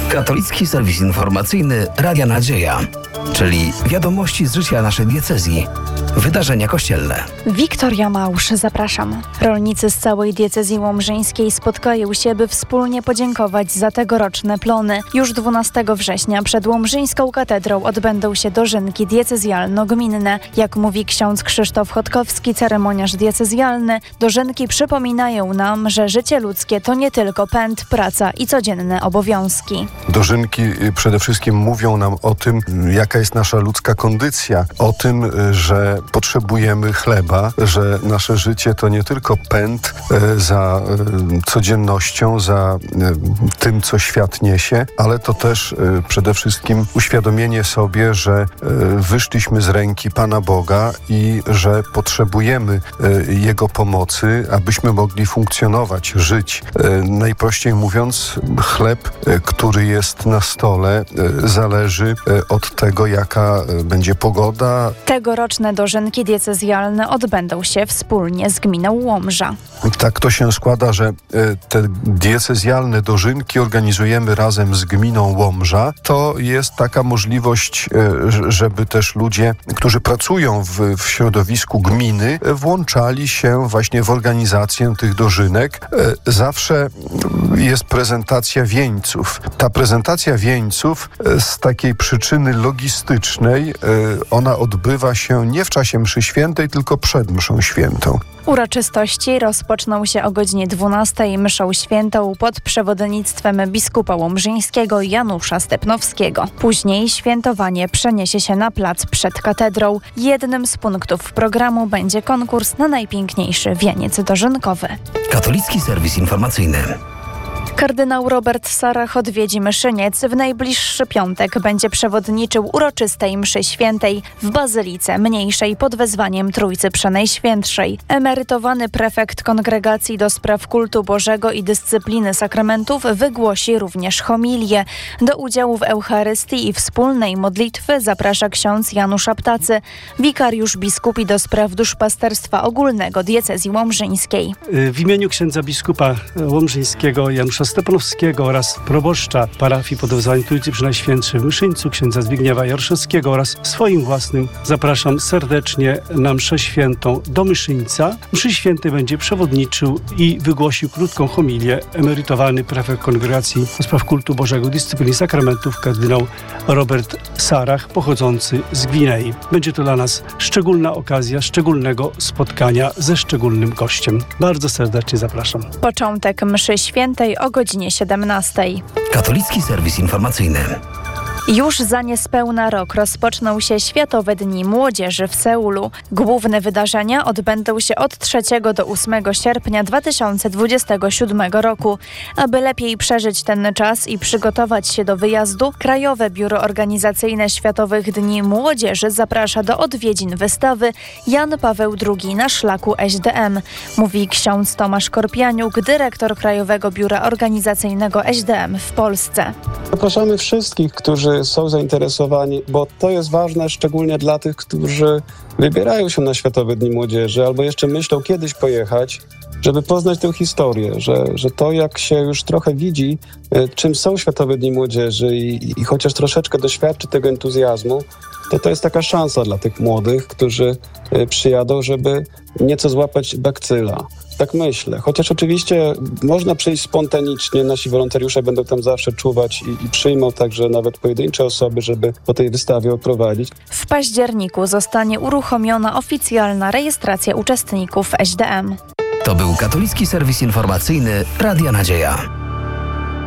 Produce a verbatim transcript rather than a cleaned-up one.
Katolicki serwis informacyjny Radia Nadzieja, czyli wiadomości z życia naszej diecezji, wydarzenia kościelne. Wiktoria Małsz, zapraszam. Rolnicy z całej diecezji łomżyńskiej spotkają się, by wspólnie podziękować za tegoroczne plony. Już dwunastego września przed Łomżyńską katedrą odbędą się dożynki diecezjalno-gminne. Jak mówi ksiądz Krzysztof Chodkowski, ceremoniarz diecezjalny, dożynki przypominają nam, że życie ludzkie to nie tylko pęd, praca i codzienne obowiązki. Dożynki przede wszystkim mówią nam o tym, jaka jest nasza ludzka kondycja, o tym, że potrzebujemy chleba, że nasze życie to nie tylko pęd e, za e, codziennością, za e, tym, co świat niesie, ale to też e, przede wszystkim uświadomienie sobie, że e, wyszliśmy z ręki Pana Boga i że potrzebujemy e, Jego pomocy, abyśmy mogli funkcjonować, żyć. E, najprościej mówiąc, chleb, e, który jest na stole, e, zależy e, od tego, jaka e, będzie pogoda. Tegoroczne dożynki diecezjalne odbędą się wspólnie z gminą Łomża. Tak to się składa, że te diecezjalne dożynki organizujemy razem z gminą Łomża. To jest taka możliwość, żeby też ludzie, którzy pracują w, w środowisku gminy, włączali się właśnie w organizację tych dożynek. Zawsze jest prezentacja wieńców. Ta prezentacja wieńców z takiej przyczyny logistycznej, ona odbywa się nie w czasie mszy świętej, tylko przed mszą świętą. Uroczystości rozpoczną się o godzinie dwunastej mszą świętą pod przewodnictwem biskupa łomżyńskiego Janusza Stepnowskiego. Później świętowanie przeniesie się na plac przed katedrą. Jednym z punktów programu będzie konkurs na najpiękniejszy wieniec dożynkowy. Katolicki serwis informacyjny. Kardynał Robert Sarach odwiedzi Myszyniec. W najbliższy piątek będzie przewodniczył uroczystej mszy świętej w Bazylice Mniejszej pod wezwaniem Trójcy Przenajświętszej. Emerytowany prefekt Kongregacji do Spraw Kultu Bożego i Dyscypliny Sakramentów wygłosi również homilię. Do udziału w Eucharystii i wspólnej modlitwy zaprasza ksiądz Janusz Aptacy, wikariusz biskupi do spraw duszpasterstwa ogólnego diecezji łomżyńskiej. W imieniu księdza biskupa łomżyńskiego Janusza Stepnowskiego oraz proboszcza parafii pod wezwaniem Trójcy Przenajświętszej w Myszyńcu, księdza Zbigniewa Jarszewskiego oraz swoim własnym zapraszam serdecznie na mszę świętą do Myszyńca. Mszy świętej będzie przewodniczył i wygłosił krótką homilię emerytowany prefekt Kongregacji do Spraw Kultu Bożego, Dyscypliny Sakramentów kardynał Robert Sarach, pochodzący z Gwinei. Będzie to dla nas szczególna okazja, szczególnego spotkania ze szczególnym gościem. Bardzo serdecznie zapraszam. Początek mszy świętej o godzinie siedemnastej. Katolicki serwis informacyjny. Już za niespełna rok rozpoczną się Światowe Dni Młodzieży w Seulu. Główne wydarzenia odbędą się od trzeciego do ósmego sierpnia dwa tysiące dwudziestego siódmego roku. Aby lepiej przeżyć ten czas i przygotować się do wyjazdu, Krajowe Biuro Organizacyjne Światowych Dni Młodzieży zaprasza do odwiedzin wystawy Jan Paweł drugi na szlaku S D M, mówi ksiądz Tomasz Korpianiuk, dyrektor Krajowego Biura Organizacyjnego S D M w Polsce. Zapraszamy wszystkich, którzy są zainteresowani, bo to jest ważne szczególnie dla tych, którzy wybierają się na Światowe Dni Młodzieży albo jeszcze myślą kiedyś pojechać, żeby poznać tę historię, że, że to jak się już trochę widzi, czym są Światowe Dni Młodzieży i, i chociaż troszeczkę doświadczy tego entuzjazmu, to to jest taka szansa dla tych młodych, którzy przyjadą, żeby nieco złapać bakcyla. Tak myślę. Chociaż oczywiście można przyjść spontanicznie, nasi wolontariusze będą tam zawsze czuwać i, i przyjmą także nawet pojedyncze osoby, żeby po tej wystawie oprowadzić. W październiku zostanie uruchomiona oficjalna rejestracja uczestników S D M. To był Katolicki serwis informacyjny Radia Nadzieja.